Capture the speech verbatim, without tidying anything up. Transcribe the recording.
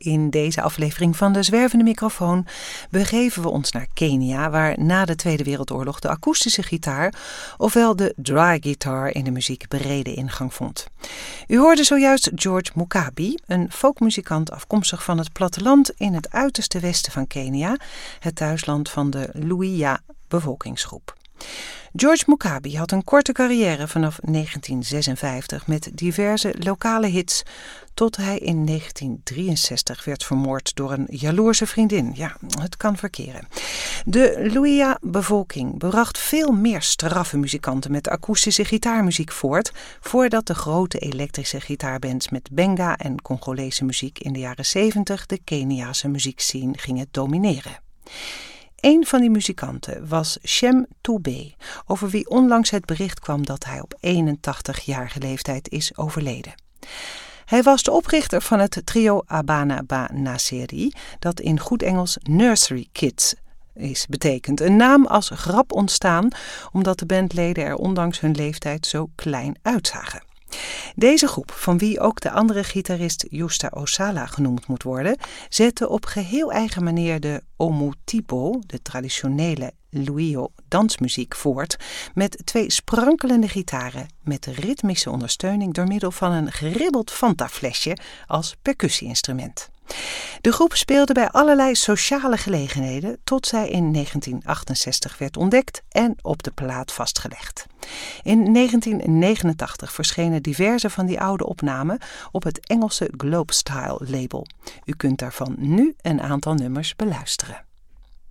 In deze aflevering van De Zwervende Microfoon begeven we ons naar Kenia, waar na de Tweede Wereldoorlog de akoestische gitaar, ofwel de dry guitar, in de muziek brede ingang vond. U hoorde zojuist George Mukabi, een folkmuzikant afkomstig van het platteland in het uiterste westen van Kenia, het thuisland van de Luhya-bevolkingsgroep. George Mukabi had een korte carrière vanaf negentien zesenvijftig met diverse lokale hits, tot hij in negentien drieënzestig werd vermoord door een jaloerse vriendin. Ja, het kan verkeren. De Luhya-bevolking bracht veel meer straffe muzikanten met akoestische gitaarmuziek voort, voordat de grote elektrische gitaarbands met benga en Congolese muziek in de jaren zeventig de Keniaanse muziekscene gingen domineren. Een van die muzikanten was Shem Toubé, over wie onlangs het bericht kwam dat hij op eenentachtigjarige leeftijd is overleden. Hij was de oprichter van het trio Abana Ba Naseri, dat in goed Engels Nursery Kids is betekent. Een naam als grap ontstaan, omdat de bandleden er ondanks hun leeftijd zo klein uitzagen. Deze groep, van wie ook de andere gitarist Justa Osala genoemd moet worden, zette op geheel eigen manier de Omotibo, de traditionele Luo dansmuziek, voort met twee sprankelende gitaren met ritmische ondersteuning door middel van een geribbeld Fanta-flesje als percussie-instrument. De groep speelde bij allerlei sociale gelegenheden tot zij in negentien achtenzestig werd ontdekt en op de plaat vastgelegd. In negentien negenentachtig verschenen diverse van die oude opnamen op het Engelse Globestyle label. U kunt daarvan nu een aantal nummers beluisteren.